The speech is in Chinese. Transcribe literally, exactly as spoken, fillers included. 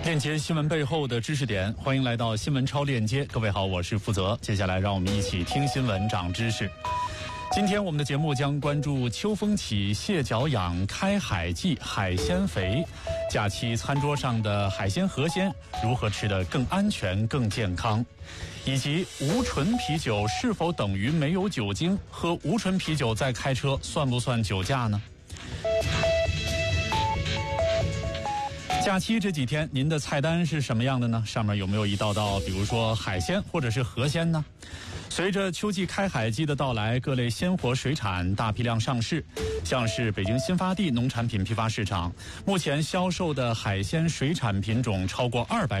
链接新闻背后的知识点，欢迎来到新闻超链接。各位好，我是负责。接下来让我们一起听新闻长知识。今天我们的节目将关注秋风起，蟹脚痒，开海季，海鲜肥。假期餐桌上的海鲜河鲜如何吃得更安全、更健康？以及无醇啤酒是否等于没有酒精？喝无醇啤酒再开车算不算酒驾呢？假期这几天您的菜单是什么样的呢？上面有没有一道道比如说海鲜或者是河鲜呢？随着秋季开海季的到来，各类鲜活水产大批量上市，像是北京新发地农产品批发市场，目前销售的海鲜水产品种超过二百